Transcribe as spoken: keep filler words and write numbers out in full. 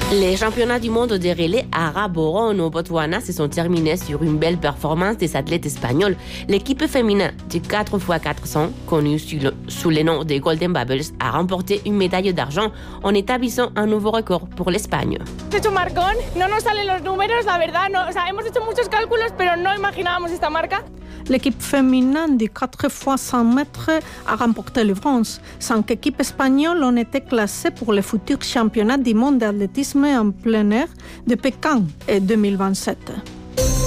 Les championnats du monde de relais à Gaborone au Botswana se sont terminés sur une belle performance des athlètes espagnols. L'équipe féminine de quatre par quatre cents, connue sous le, sous le nom des Golden Bubbles, a remporté une médaille d'argent en établissant un nouveau record pour l'Espagne. Hemos hecho un marcón, no nos salen los números, la verdad, no, o sea, hemos hecho muchos cálculos, pero no imaginábamos esta marca. L'équipe féminine de quatre fois cent mètres a remporté le bronze. Cinq équipes espagnoles ont été classées pour les futurs championnats du monde d'athlétisme en plein air de Pékin en deux mille vingt-sept.